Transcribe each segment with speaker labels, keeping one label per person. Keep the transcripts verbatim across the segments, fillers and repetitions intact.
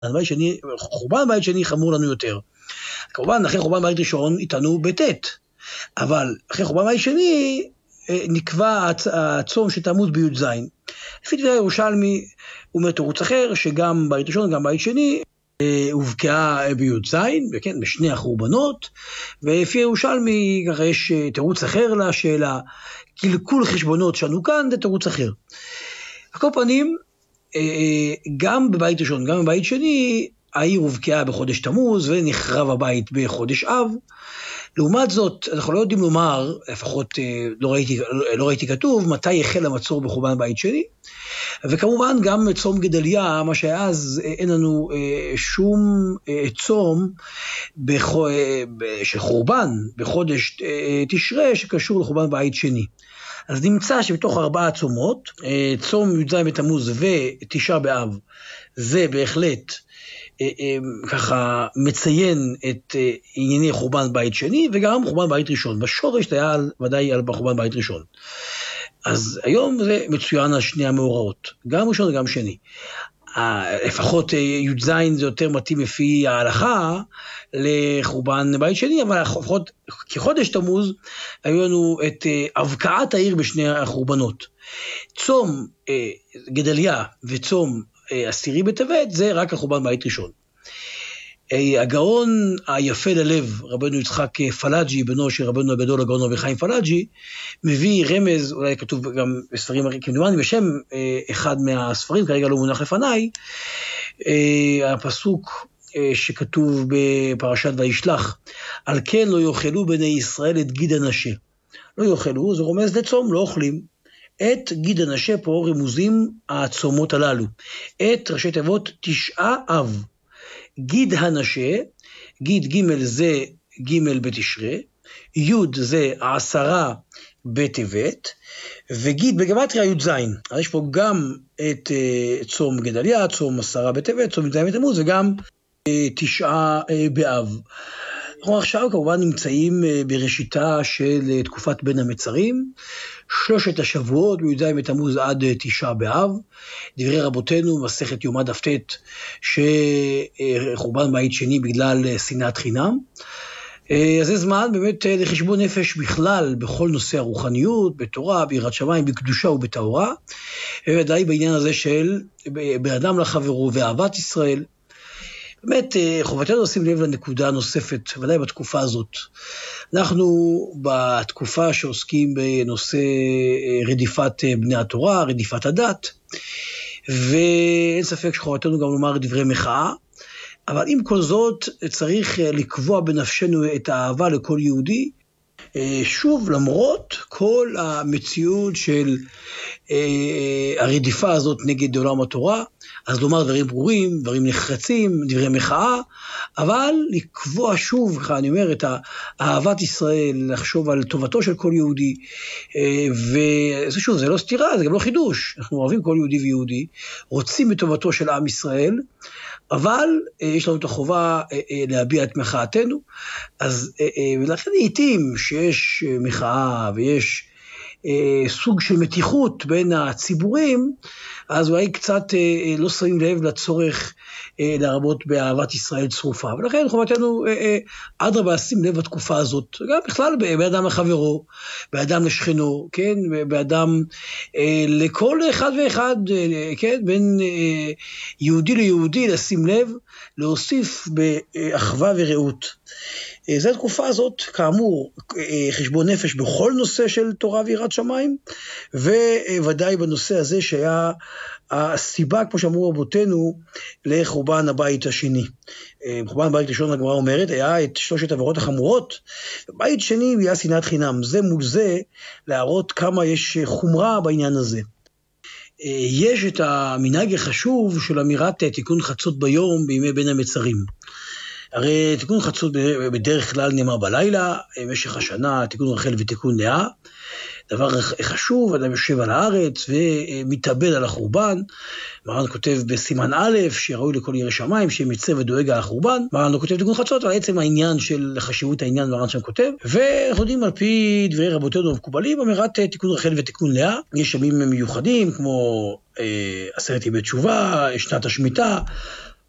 Speaker 1: בית שני, חורבן בית שני חמור לנו יותר. כמובן, אחרי חורבן בית ראשון איתנו בטט, אבל אחרי חורבן בית שני נקבע הצום של תמוז בי"ז. לפי דברי ירושלמי הוא אומר תירוץ אחר, שגם בית ראשון גם בית שני הובקעה בי"ז, וכן, בשני החורבנות, ולפי ירושלמי ככה יש תירוץ אחר לשאלה, קלקול חשבונות שלנו כאן, זה תירוץ אחר. על כל פנים, גם בבית ראשון, גם בבית שני, העיר הובקעה בחודש תמוז, ונחרב הבית בחודש אב. לעומת זאת, אנחנו לא יודעים לומר, לפחות לא ראיתי, לא ראיתי כתוב, מתי החל המצור בחורבן בית שני, וכמובן גם צום גדליה, מה שאז אין לנו שום צום של חורבן בחודש תשרי שקשור לחורבן בית שני. אז נמצא שבתוך ארבעה צומות, צום י"ז בתמוז ותשעה באב, זה בהחלט ככה מציין את ענייני חורבן בית שני, וגם חורבן בית ראשון. בשורש זה היה ודאי על חורבן בית ראשון. אז היום זה מצוין על שני המאורעות, גם ראשון וגם שני. לפחות י"ז זה יותר מתאים לפי ההלכה לחורבן בית שני, אבל לפחות כחודש תמוז היו לנו את הבקעת העיר בשני החורבנות. צום גדליה וצום עשירי בטבת זה רק החורבן בית ראשון. הגאון היפה ללב, רבנו יצחק פלאג'י, בנו של רבנו הגדול הגאון רבי חיים פלאג'י, מביא רמז, אולי כתוב גם בספרים כמדומני, בשם אחד מהספרים, כרגע לא מונח לפניי, הפסוק שכתוב בפרשת וישלח, על כן לא יאכלו בני ישראל את גיד הנשה. לא יאכלו, זה רומז לצום, לא אוכלים. את גיד הנשה פה רמוזים הצומות הללו. את ראשי תיבות תשעה אב. גיד הנשה, גיד ג' זה ג' בתשרי, י' זה עשרה בטבת, וגיד בגמטריה י"ז. אז יש פה גם את uh, צום גדליה, צום עשרה בטבת, צום י"ז בתמוז, וגם uh, תשעה uh, באב. אנחנו עכשיו כמובן נמצאים uh, בראשיתה של uh, תקופת בין המצרים, שלושת השבועות בי"ז בתמוז עד uh, תשעה באב, דברי רבותינו מסכת יומא דף ט' שחורבן בית שני בגלל uh, שנאת חינם. אז זה זמן באמת לחשבון נפש בכלל, בכל נושא הרוחניות, בתורה, ביראת שמיים, בקדושה ובטהרה, ובוודאי בעניין הזה של בין אדם לחברו ואהבת ישראל. באמת חובתנו לשים לב לנקודה נוספת, ודאי בתקופה הזאת. אנחנו בתקופה שעוסקים בנושא רדיפת בני התורה, רדיפת הדת, ואין ספק שחובתנו גם לומר דברי מחאה, אבל עם כל זאת צריך לקבוע בנפשנו את האהבה לכל יהודי, שוב למרות כל המציאות של הרדיפה הזאת נגד עולם התורה, אז לומר דברים ברורים, דברים נחרצים, דברי מחאה, אבל לקבוע שוב, אני אומר, את אהבת ישראל, לחשוב על טובתו של כל יהודי, וזה שוב, זה לא סתירה, זה גם לא חידוש, אנחנו אוהבים כל יהודי ויהודי, רוצים בטובתו של עם ישראל, אבל יש לנו את החובה להביע את מחאתנו, אז ולכן לעתים שיש מחאה ויש סוג של מתיחות בין הציבורים, אז אולי קצת לא שמים לב לצורך להרבות באהבת ישראל צרופה, ולכן חובתנו אדרבה לשים לב בתקופה הזאת, גם בכלל באדם לחברו, באדם לשכנו, כן, באדם לכל אחד ואחד, כן, בין יהודי ליהודי לשים לב, להוסיף באחווה ורעות. זו התקופה הזאת, כאמור, חשבון נפש בכל נושא של תורה ויראת שמיים, וודאי בנושא הזה שהיה הסיבה, כמו שאמרו רבותינו, לחורבן הבית השני. חורבן הבית ראשון, הגמרא אומרת, היה את שלושת העבירות החמורות, בית שני היה שנאת חינם, זה מול זה להראות כמה יש חומרה בעניין הזה. יש את המנהג החשוב של אמירת תיקון חצות ביום בימי בין המצרים. הרי תיקון חצות בדרך כלל נאמר בלילה, במשך השנה תיקון רחל ותיקון לאה, דבר חשוב, אדם יושב על הארץ ומתאבל על החורבן. מרן כותב בסימן א' שראוי לכל ירא שמיים שמצא ודואג על החורבן. מרן לא כותב תיקון חצות, אבל עצם העניין של חשיבות העניין מרן שם כותב, ואנחנו יודעים על פי דברי רבותינו המקובלים, אמירת תיקון רחל ותיקון לאה, יש ימים מיוחדים כמו אה, עשרת ימי תשובה, שנת השמיטה,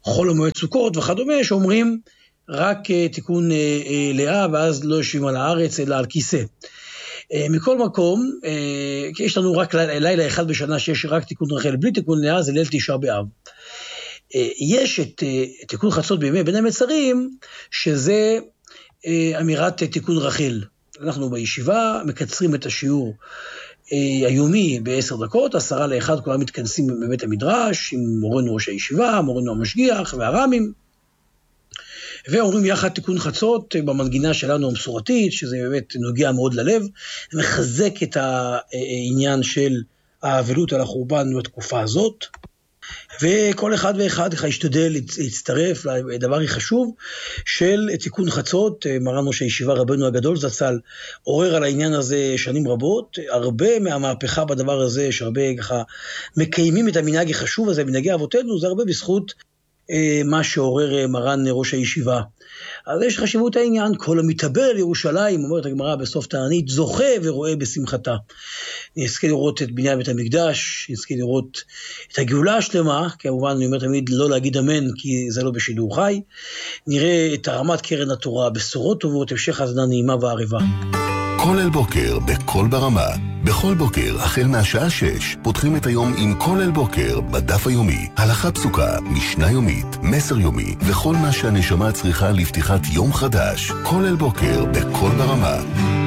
Speaker 1: חול המועד סוכות וכדומה, שאומרים רק תיקון לאה, ואז לא יושבים על הארץ, אלא על כיסא. מכל מקום, כי יש לנו רק לילה אחד בשנה שיש רק תיקון רחל, בלי תיקון לאה, זה ליל תשעה באב. יש את תיקון חצות בימי בין המצרים, שזה אמירת תיקון רחל. אנחנו בישיבה מקצרים את השיעור היומי בעשר דקות, עשרה לאחד, כולם מתכנסים בבית המדרש, עם מורנו ראש הישיבה, מורנו המשגיח והרמים, ואומרים יחד תיקון חצות במנגינה שלנו המסורתית, שזה באמת נוגע מאוד ללב, מחזק את העניין של האבלות על החורבן בתקופה הזאת, וכל אחד ואחד ישתדל להצטרף לדבר חשוב של תיקון חצות. מרן ראש הישיבה רבנו הגדול זצ"ל עורר על העניין הזה שנים רבות, הרבה מהמהפכה בדבר הזה, שהרבה ככה מקיימים את המנהג החשוב הזה, מנהגי אבותינו, זה הרבה בזכות מה שעורר מרן ראש הישיבה. אז יש חשיבות העניין, כל המתאבל על ירושלים, אומרת הגמרא בסוף תענית, זוכה ורואה בשמחתה. נזכה לראות את בניין בית המקדש, נזכה לראות את הגאולה השלמה, כמובן אני אומר תמיד לא להגיד אמן, כי זה לא בשידור חי, נראה את הרמת קרן התורה, בשורות טובות, המשך האזנה נעימה וערבה.
Speaker 2: כל אל בוקר בכל ברמה. בכל בוקר, החל מהשעה שש, פותחים את היום עם כל אל בוקר בדף היומי. הלכה פסוקה, משנה יומית, מסר יומי, וכל מה שהנשמה צריכה לפתיחת יום חדש. כל אל בוקר בכל ברמה.